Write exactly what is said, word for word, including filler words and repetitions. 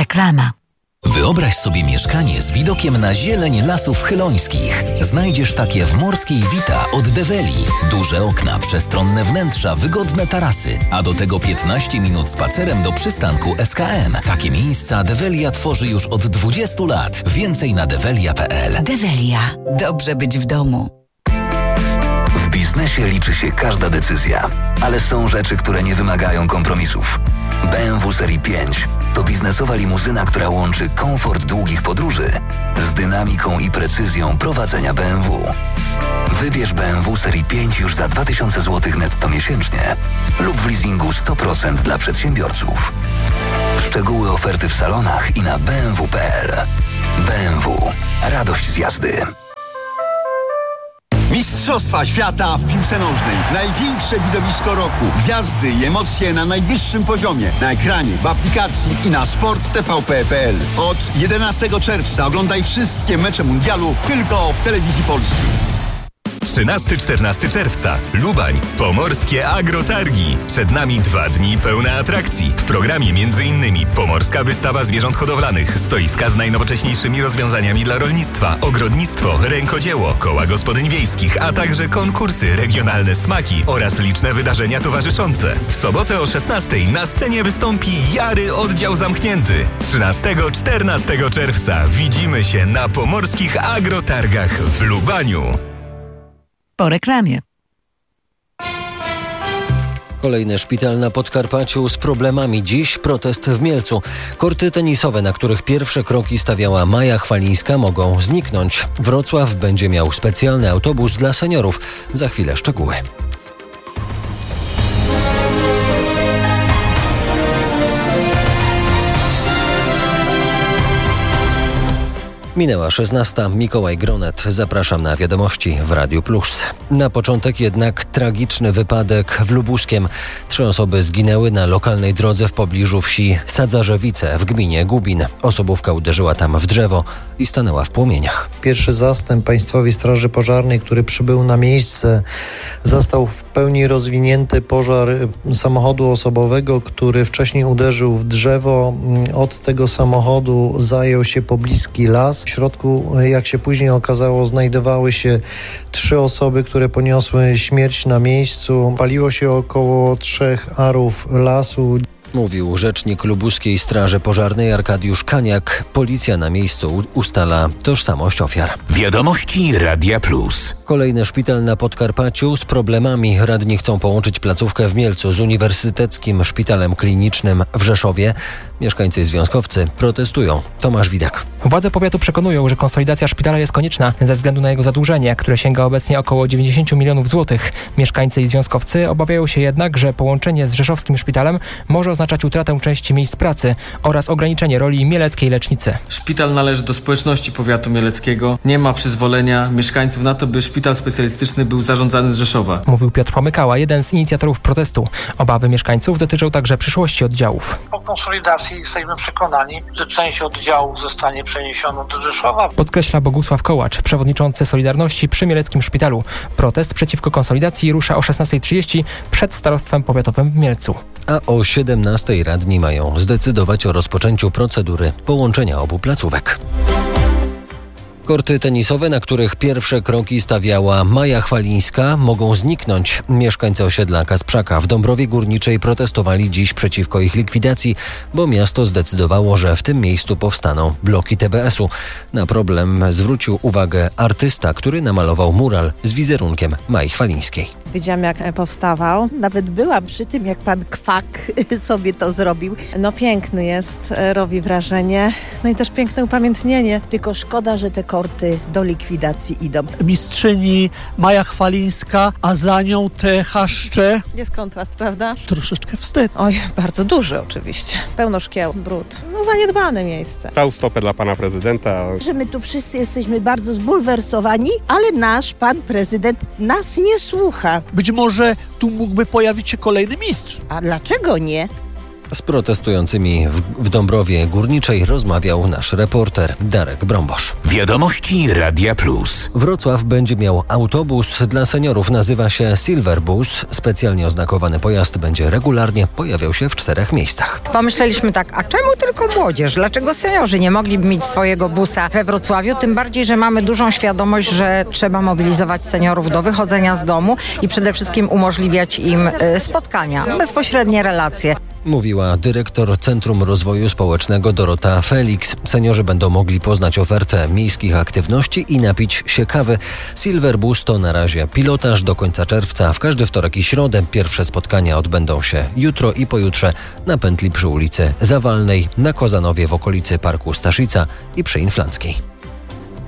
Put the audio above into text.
Reklama. Wyobraź sobie mieszkanie z widokiem na zieleń lasów chylońskich. Znajdziesz takie w Morskiej Vita od Develi. Duże okna, przestronne wnętrza, wygodne tarasy, a do tego piętnaście minut spacerem do przystanku S K M. Takie miejsca Develia tworzy już od dwudziestu lat. Więcej na develia kropka p l. Develia. Dobrze być w domu. W biznesie liczy się każda decyzja, ale są rzeczy, które nie wymagają kompromisów. B M W Serii pięć to biznesowa limuzyna, która łączy komfort długich podróży z dynamiką i precyzją prowadzenia B M W. Wybierz B M W Serii pięć już za dwa tysiące złotych netto miesięcznie lub w leasingu sto procent dla przedsiębiorców. Szczegóły oferty w salonach i na b m w kropka p l. B M W. Radość z jazdy. Mistrzostwa świata w piłce nożnej. Największe widowisko roku. Gwiazdy i emocje na najwyższym poziomie. Na ekranie, w aplikacji i na sport t v p kropka p l. Od jedenastego czerwca oglądaj wszystkie mecze mundialu tylko w Telewizji Polskiej. trzynastego do czternastego czerwca. Lubań. Pomorskie Agrotargi. Przed nami dwa dni pełne atrakcji. W programie m.in. Pomorska Wystawa Zwierząt Hodowlanych, stoiska z najnowocześniejszymi rozwiązaniami dla rolnictwa, ogrodnictwo, rękodzieło, koła gospodyń wiejskich, a także konkursy, regionalne smaki oraz liczne wydarzenia towarzyszące. W sobotę o szesnastej na scenie wystąpi Jary Oddział Zamknięty. trzynastego do czternastego czerwca widzimy się na Pomorskich Agrotargach w Lubaniu. Po reklamie. Kolejny szpital na Podkarpaciu z problemami. Dziś protest w Mielcu. Korty tenisowe, na których pierwsze kroki stawiała Maja Chwalińska, mogą zniknąć. Wrocław będzie miał specjalny autobus dla seniorów. Za chwilę szczegóły. Minęła szesnasta. Mikołaj Gronet. Zapraszam na wiadomości w Radiu Plus. Na początek jednak tragiczny wypadek w Lubuskiem. Trzy osoby zginęły na lokalnej drodze w pobliżu wsi Sadzarzewice w gminie Gubin. Osobówka uderzyła tam w drzewo i stanęła w płomieniach. Pierwszy zastęp Państwowej Straży Pożarnej, który przybył na miejsce, zastał w pełni rozwinięty pożar samochodu osobowego, który wcześniej uderzył w drzewo. Od tego samochodu zajął się pobliski las. W środku, jak się później okazało, znajdowały się trzy osoby, które poniosły śmierć na miejscu. Paliło się około trzech arów lasu. Mówił rzecznik Lubuskiej Straży Pożarnej Arkadiusz Kaniak. Policja na miejscu ustala tożsamość ofiar. Wiadomości Radia Plus. Kolejny szpital na Podkarpaciu z problemami. Radni chcą połączyć placówkę w Mielcu z Uniwersyteckim Szpitalem Klinicznym w Rzeszowie. Mieszkańcy i związkowcy protestują. Tomasz Widak. Władze powiatu przekonują, że konsolidacja szpitala jest konieczna ze względu na jego zadłużenie, które sięga obecnie około dziewięćdziesiąt milionów złotych. Mieszkańcy i związkowcy obawiają się jednak, że połączenie z rzeszowskim szpitalem może oznaczać utratę części miejsc pracy oraz ograniczenie roli mieleckiej lecznicy. Szpital należy do społeczności powiatu mieleckiego. Nie ma przyzwolenia mieszkańców na to, by szpital specjalistyczny był zarządzany z Rzeszowa. Mówił Piotr Pomykała, jeden z inicjatorów protestu. Obawy mieszkańców dotyczą także przyszłości oddziałów. Po konsolidacji jesteśmy przekonani, że część oddziałów zostanie przeniesiona do Rzeszowa. Podkreśla Bogusław Kołacz, przewodniczący Solidarności przy Mieleckim Szpitalu. Protest przeciwko konsolidacji rusza o szesnasta trzydzieści przed starostwem powiatowym w Mielcu. A o siedemnastej radni mają zdecydować o rozpoczęciu procedury połączenia obu placówek. Korty tenisowe, na których pierwsze kroki stawiała Maja Chwalińska, mogą zniknąć. Mieszkańcy osiedla Kasprzaka w Dąbrowie Górniczej protestowali dziś przeciwko ich likwidacji, bo miasto zdecydowało, że w tym miejscu powstaną bloki T B S u. Na problem zwrócił uwagę artysta, który namalował mural z wizerunkiem Mai Chwalińskiej. Wiedziałam, jak powstawał. Nawet byłam przy tym, jak pan Kwak sobie to zrobił. No piękny jest, robi wrażenie. No i też piękne upamiętnienie. Tylko szkoda, że te korty do likwidacji idą. Mistrzyni Maja Chwalińska, a za nią te chaszcze. Jest kontrast, prawda? Troszeczkę wstyd. Oj, bardzo duży oczywiście. Pełno szkieł, brud. No zaniedbane miejsce. Dał stopę dla pana prezydenta. Że my tu wszyscy jesteśmy bardzo zbulwersowani, ale nasz pan prezydent nas nie słucha. Być może tu mógłby pojawić się kolejny mistrz. A dlaczego nie? Z protestującymi w, w Dąbrowie Górniczej rozmawiał nasz reporter Darek Brąbosz. Wiadomości Radia Plus. Wrocław będzie miał autobus dla seniorów. Nazywa się Silver Bus. Specjalnie oznakowany pojazd będzie regularnie pojawiał się w czterech miejscach. Pomyśleliśmy tak, a czemu tylko młodzież? Dlaczego seniorzy nie mogliby mieć swojego busa we Wrocławiu? Tym bardziej, że mamy dużą świadomość, że trzeba mobilizować seniorów do wychodzenia z domu i przede wszystkim umożliwiać im spotkania, bezpośrednie relacje. Mówiła dyrektor Centrum Rozwoju Społecznego Dorota Felix. Seniorzy będą mogli poznać ofertę miejskich aktywności i napić się kawy. Silver Bus to na razie pilotaż do końca czerwca. W każdy wtorek i środę pierwsze spotkania odbędą się jutro i pojutrze na pętli przy ulicy Zawalnej, na Kozanowie w okolicy Parku Staszica i przy Inflanckiej.